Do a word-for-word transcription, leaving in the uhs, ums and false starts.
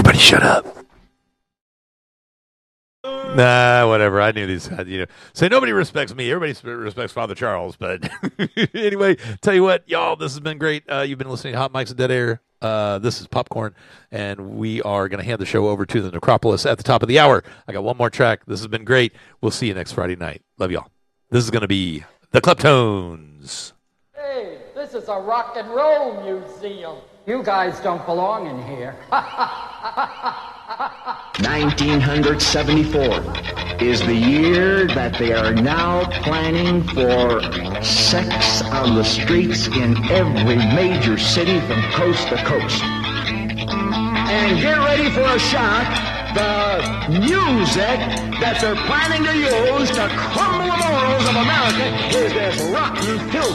Everybody shut up. Nah, whatever. I knew these guys, you know. Say nobody respects me. Everybody respects Father Charles. But anyway, tell you what, y'all, this has been great. Uh, you've been listening to Hot Mics and Dead Air. Uh, this is Popcorn, and we are going to hand the show over to the Necropolis at the top of the hour. I got one more track. This has been great. We'll see you next Friday night. Love y'all. This is going to be the Kleptones. Hey, this is a rock and roll museum. You guys don't belong in here. nineteen seventy-four is the year that they are now planning for sex on the streets in every major city from coast to coast. And get ready for a shock. The music that they're planning to use to crumble the morals of America is this rotten filth.